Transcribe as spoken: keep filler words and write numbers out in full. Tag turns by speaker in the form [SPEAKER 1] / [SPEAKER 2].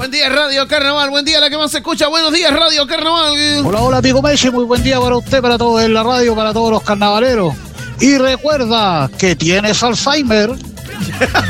[SPEAKER 1] Buen día, Radio Carnaval. Buen día, la que más se escucha. Buenos días, Radio Carnaval.
[SPEAKER 2] Hola, hola, amigo Messi. Muy buen día para usted, para todos en la radio, para todos los carnavaleros. Y recuerda que tienes Alzheimer.